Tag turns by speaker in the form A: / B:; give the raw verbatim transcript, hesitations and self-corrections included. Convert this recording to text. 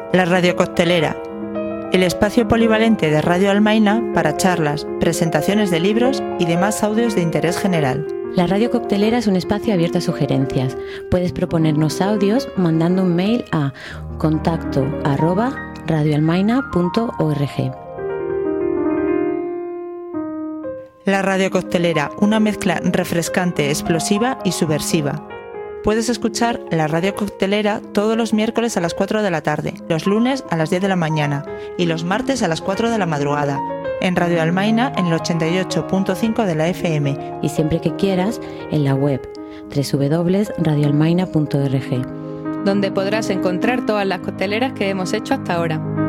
A: La Radio Coctelera, el espacio polivalente de Radio Almaina para charlas, presentaciones de libros y demás audios de interés general.
B: La Radio Coctelera es un espacio abierto a sugerencias. Puedes proponernos audios mandando un mail a contacto arroba radioalmaina punto org.
A: La Radio Coctelera, una mezcla refrescante, explosiva y subversiva. Puedes escuchar la Radio Coctelera todos los miércoles a las cuatro de la tarde, los lunes a las diez de la mañana y los martes a las cuatro de la madrugada. En Radio Almaina, en el ochenta y ocho punto cinco de la F M.
B: Y siempre que quieras, en la web doble u doble u doble u punto radio almaina punto org,
C: donde podrás encontrar todas las cocteleras que hemos hecho hasta ahora.